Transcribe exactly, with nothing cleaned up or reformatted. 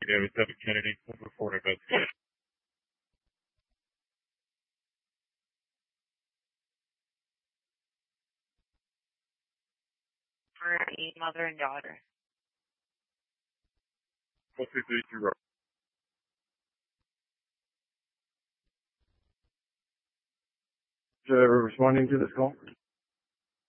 Yeah, with Devin Kennedy, we'll report it back. For a mother and daughter. What's the date you wrote? Is there responding to this call?